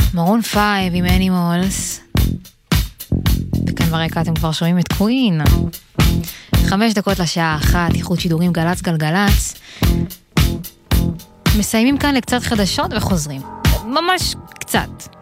מרון 5 עם אנימולס. וכאן ברקע אתם כבר שומעים את קווין. 5 דקות לשעה 1, איחוד שידורים גלץ גלגלץ. מסיימים כאן לקצת חדשות וחוזרים. ממש קצת.